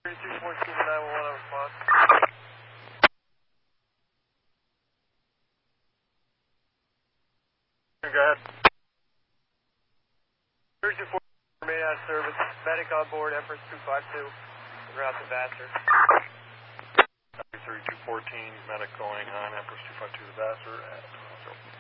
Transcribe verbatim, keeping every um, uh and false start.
thirty-two fourteen to nine one one, response. Go ahead. thirty-two fourteen, remain out of service. Medic on board, Empress two five two. Route to Vassar. thirty-two fourteen, medic going on Empress two five two to Vassar at